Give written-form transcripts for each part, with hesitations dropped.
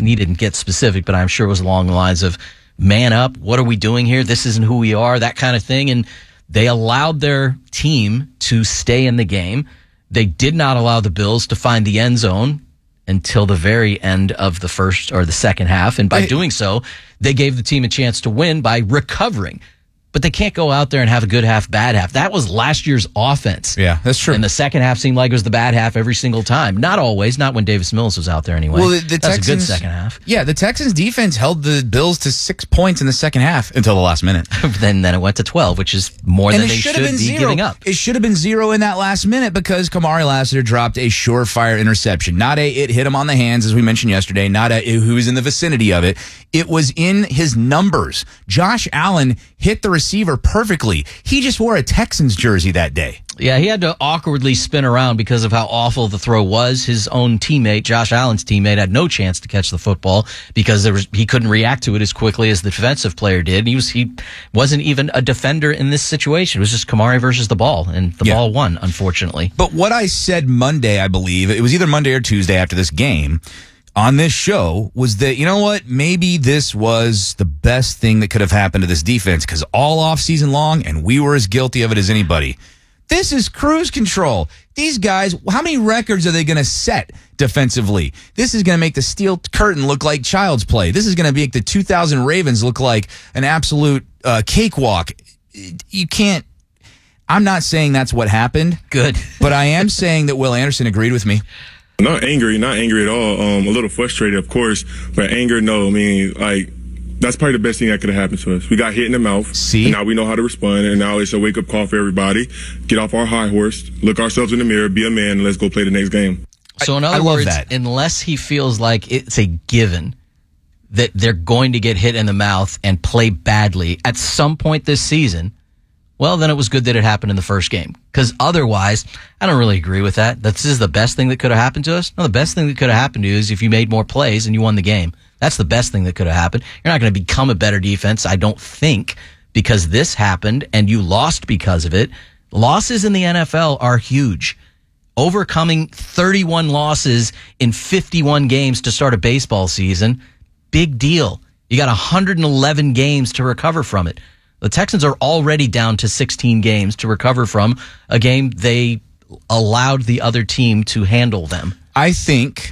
he didn't get specific, but I'm sure it was along the lines of, man up, what are we doing here? This isn't who we are, that kind of thing. And they allowed their team to stay in the game. They did not allow the Bills to find the end zone until the very end of the first or the second half. And by doing so, they gave the team a chance to win by recovering. But they can't go out there and have a good half, bad half. That was last year's offense. Yeah, that's true. And the second half seemed like it was the bad half every single time. Not always, not when Davis Mills was out there anyway. Well, the Texans, a good second half. Yeah, the Texans defense held the Bills to 6 points in the second half until the last minute. then it went to 12, which is more than they should be giving up. It should have been 0 in that last minute because Kamari Lassiter dropped a surefire interception. Not it hit him on the hands, as we mentioned yesterday, not who was in the vicinity of it. It was in his numbers. Josh Allen hit the receiver perfectly. He just wore a Texans jersey that day. Yeah, he had to awkwardly spin around because of how awful the throw was. His own teammate, Josh Allen's teammate, had no chance to catch the football because he couldn't react to it as quickly as the defensive player did. He wasn't even a defender in this situation. It was just Kamari versus the ball, and the ball won, unfortunately. But what I said Monday, I believe, it was either Monday or Tuesday after this game, on this show was that, you know what, maybe this was the best thing that could have happened to this defense because all offseason long, and we were as guilty of it as anybody. This is cruise control. These guys, how many records are they going to set defensively? This is going to make the steel curtain look like child's play. This is going to make the 2000 Ravens look like an absolute cakewalk. You can't. I'm not saying that's what happened. Good. But I am saying that Will Anderson agreed with me. Not angry at all. A little frustrated, of course, but anger, no. I mean, that's probably the best thing that could have happened to us. We got hit in the mouth. See? And now we know how to respond, and now it's a wake-up call for everybody. Get off our high horse, look ourselves in the mirror, be a man, and let's go play the next game. So in other words, unless he feels like it's a given that they're going to get hit in the mouth and play badly at some point this season, well, then it was good that it happened in the first game. Because otherwise, I don't really agree with that. This is the best thing that could have happened to us. No, the best thing that could have happened to you is if you made more plays and you won the game. That's the best thing that could have happened. You're not going to become a better defense, I don't think, because this happened and you lost because of it. Losses in the NFL are huge. Overcoming 31 losses in 51 games to start a baseball season, big deal. You got 111 games to recover from it. The Texans are already down to 16 games to recover from a game they allowed the other team to handle them. I think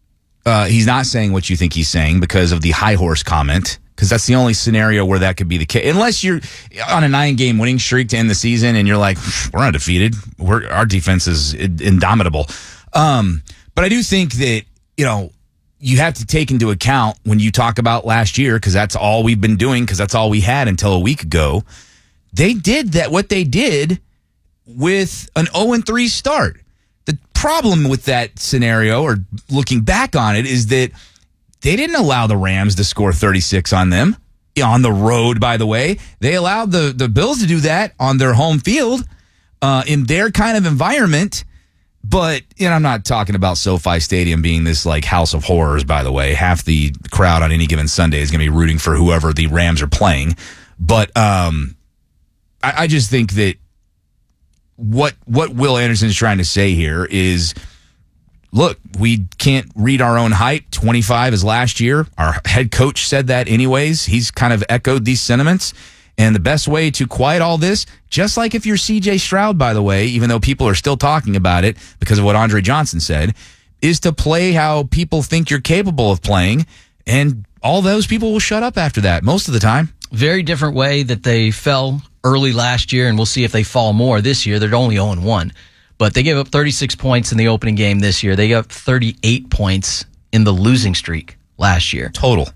he's not saying what you think he's saying because of the high horse comment, because that's the only scenario where that could be the case. Unless you're on a 9-game winning streak to end the season and you're like, we're undefeated. Our defense is indomitable. But I do think that, you have to take into account when you talk about last year, because that's all we've been doing, because that's all we had until a week ago. They did what they did with an 0-3 start. The problem with that scenario, or looking back on it, is that they didn't allow the Rams to score 36 on them on the road, by the way. They allowed the Bills to do that on their home field in their kind of environment. But, I'm not talking about SoFi Stadium being this like house of horrors, by the way. Half the crowd on any given Sunday is going to be rooting for whoever the Rams are playing. But I just think that what Will Anderson is trying to say here is, look, we can't read our own hype. 25 is last year. Our head coach said that anyways. He's kind of echoed these sentiments. And the best way to quiet all this, just like if you're C.J. Stroud, by the way, even though people are still talking about it because of what Andre Johnson said, is to play how people think you're capable of playing. And all those people will shut up after that most of the time. Very different way that they fell early last year, and we'll see if they fall more this year. They're only 0-1. But they gave up 36 points in the opening game this year. They got 38 points in the losing streak last year. Total.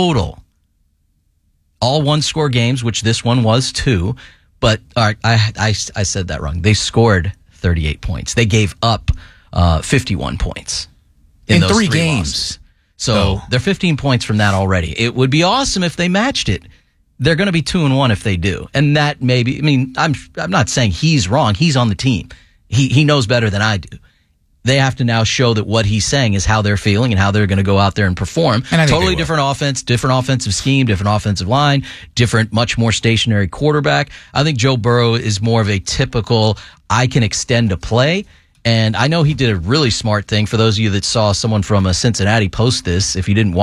All one-score games, which this one was too. But I said that wrong. They scored 38 points. They gave up 51 points in those 3 games. Losses. So they're 15 points from that already. It would be awesome if they matched it. They're going to be 2-1 if they do. And that maybe, I'm not saying he's wrong. He's on the team. He knows better than I do. They have to now show that what he's saying is how they're feeling and how they're going to go out there and perform. And totally different offense, different offensive scheme, different offensive line, different, much more stationary quarterback. I think Joe Burrow is more of a typical, I can extend a play. And I know he did a really smart thing. For those of you that saw someone from Cincinnati post this, if you didn't watch